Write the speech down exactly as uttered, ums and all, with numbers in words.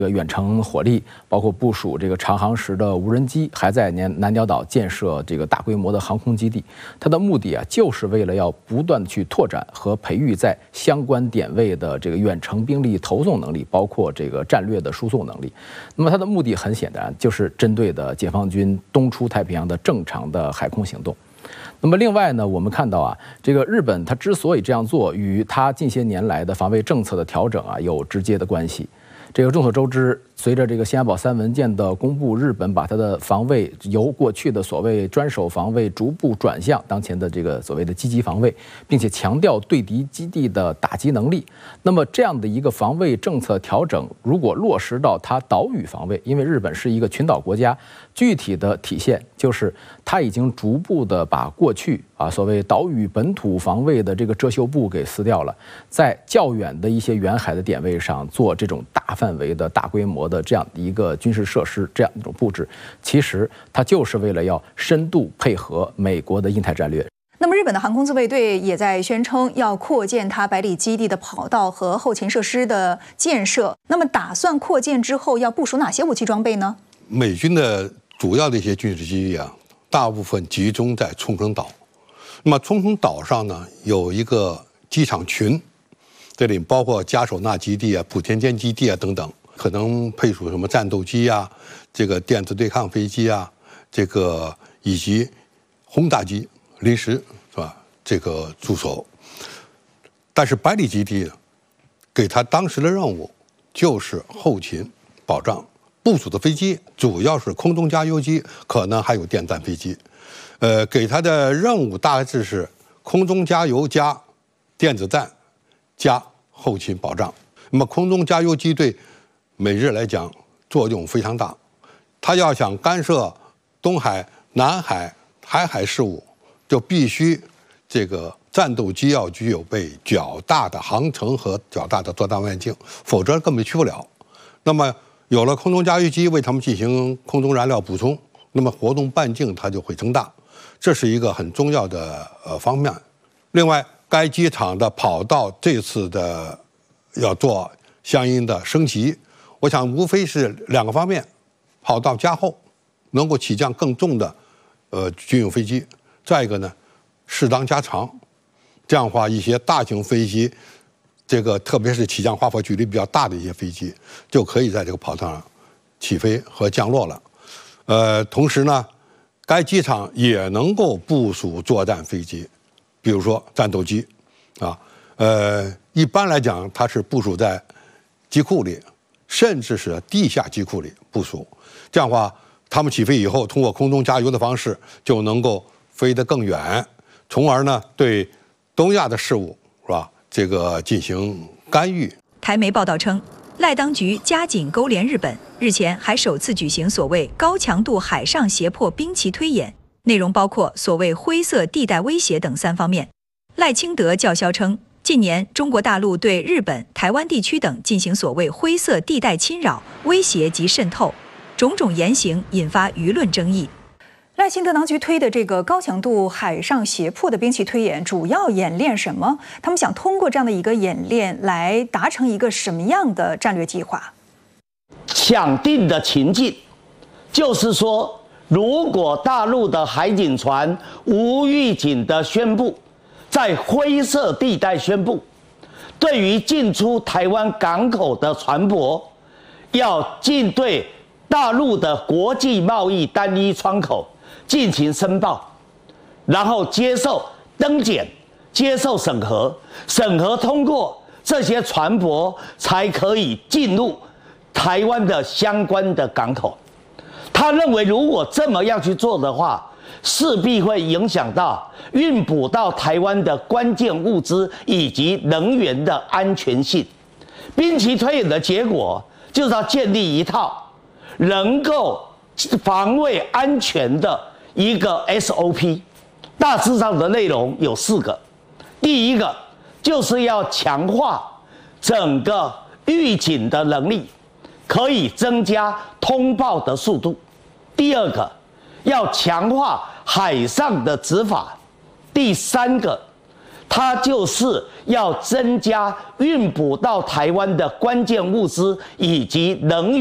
这个远程火力，包括部署这个长航时的无人机，还在南南条岛建设这个大规模的航空基地。它的目的啊，就是为了要不断的去拓展和培育在相关点位的这个远程兵力投送能力，包括这个战略的输送能力。那么它的目的很显然，就是针对的解放军东出太平洋的正常的海空行动。那么另外呢，我们看到啊，这个日本它之所以这样做，与它近些年来的防卫政策的调整啊有直接的关系。这个众所周知，随着这个新加坡三文件的公布，日本把它的防卫由过去的所谓专守防卫逐步转向当前的这个所谓的积极防卫，并且强调对敌基地的打击能力。那么这样的一个防卫政策调整，如果落实到它岛屿防卫，因为日本是一个群岛国家，具体的体现就是它已经逐步的把过去啊所谓岛屿本土防卫的这个遮羞布给撕掉了，在较远的一些远海的点位上做这种大范围的大规模的这样的一个军事设施，这样一种布置，其实它就是为了要深度配合美国的印太战略。 那么，日本的航空自卫队也在宣称要扩建它百里基地的跑道和后勤设施的建设。那么，打算扩建之后要部署哪些武器装备呢？ 美军的主要的一些军事基地啊，大部分集中在冲绳岛。那么，冲绳岛上呢有一个机场群，这里包括加手纳基地啊、普田间基地啊等等。可能配属什么战斗机啊，这个电子对抗飞机啊，这个以及轰炸机临时是吧？这个驻守。但是百里基地给他当时的任务就是后勤保障，部署的飞机主要是空中加油机，可能还有电战飞机。呃，给他的任务大致是空中加油加电子战加后勤保障。那么空中加油机对美日来讲作用非常大，他要想干涉东海、南海、海海事务，就必须这个战斗机要具有被较大的航程和较大的作战半径，否则根本去不了。那么有了空中加油机为他们进行空中燃料补充，那么活动半径它就会增大，这是一个很重要的呃方面。另外，该机场的跑道这次的要做相应的升级。我想无非是两个方面，跑道加厚，能够起降更重的呃军用飞机；再一个呢，适当加长，这样的话一些大型飞机，这个特别是起降滑坡距离比较大的一些飞机，就可以在这个跑道上起飞和降落了。呃，同时呢，该机场也能够部署作战飞机，比如说战斗机，啊，呃，一般来讲它是部署在机库里。甚至是地下机库里部署，这样的话，他们起飞以后，通过空中加油的方式，就能够飞得更远，从而呢对东亚的事务是吧，这个进行干预。 台媒报道称，赖当局加紧勾连日本，日前还首次举行所谓高强度海上胁迫兵棋推演，内容包括所谓灰色地带威胁等三方面。赖清德叫嚣称，近年，中国大陆对日本、台湾地区等进行所谓灰色地带侵扰、威胁及渗透，种种言行引发舆论争议。 赖清德当局推的这个高强度海上胁迫的兵棋推演，主要演练什么？他们想通过这样的一个演练来达成一个什么样的战略计划？ 想定的情境就是说，如果大陆的海警船无预警的宣布，在灰色地带宣布，对于进出台湾港口的船舶，要进对大陆的国际贸易单一窗口进行申报，然后接受登检，接受审核，审核通过，这些船舶才可以进入台湾的相关的港口。他认为，如果这么样去做的话，势必会影响到运补到台湾的关键物资以及能源的安全性。兵棋推演的结果就是要建立一套能够防卫安全的一个 S O P， 大致上的内容有四个。第一个就是要强化整个预警的能力，可以增加通报的速度。第二个，要强化海上的执法。第三个， 它就是要增加运补到台湾的关键物资以及能源。